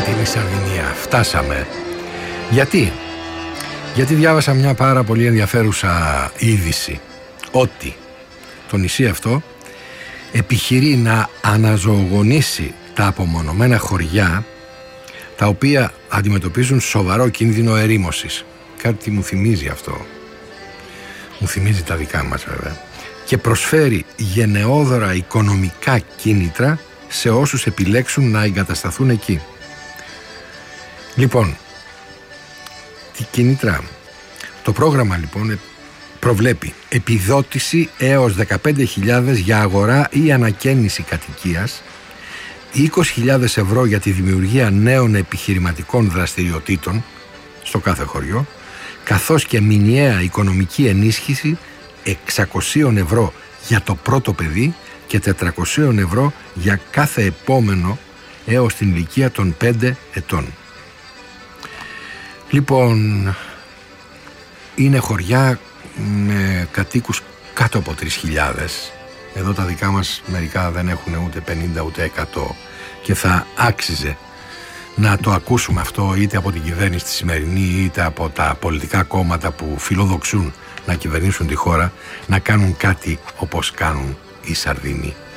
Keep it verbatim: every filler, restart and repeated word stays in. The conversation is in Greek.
την η Σαρδινία, φτάσαμε. Γιατί? Γιατί διάβασα μια πάρα πολύ ενδιαφέρουσα είδηση, ότι το νησί αυτό επιχειρεί να αναζωογονήσει τα απομονωμένα χωριά τα οποία αντιμετωπίζουν σοβαρό κίνδυνο ερήμωσης. Κάτι μου θυμίζει αυτό. Μου θυμίζει τα δικά μας βέβαια. Και προσφέρει γενναιόδωρα οικονομικά κίνητρα σε όσους επιλέξουν να εγκατασταθούν εκεί. Λοιπόν, τι κίνητρα? Το πρόγραμμα λοιπόν προβλέπει επιδότηση έως δεκαπέντε χιλιάδες για αγορά ή ανακαίνιση κατοικίας, είκοσι χιλιάδες ευρώ για τη δημιουργία νέων επιχειρηματικών δραστηριοτήτων στο κάθε χωριό, καθώς και μηνιαία οικονομική ενίσχυση εξακόσια ευρώ για το πρώτο παιδί και τετρακόσια ευρώ για κάθε επόμενο έως την ηλικία των πέντε ετών. Λοιπόν, είναι χωριά με κατοίκους κάτω από τρεις χιλιάδες. Εδώ τα δικά μας μερικά δεν έχουν ούτε πενήντα ούτε εκατό και θα άξιζε να το ακούσουμε αυτό είτε από την κυβέρνηση τη σημερινή είτε από τα πολιτικά κόμματα που φιλοδοξούν να κυβερνήσουν τη χώρα, να κάνουν κάτι όπως κάνουν οι Σαρδίνοι.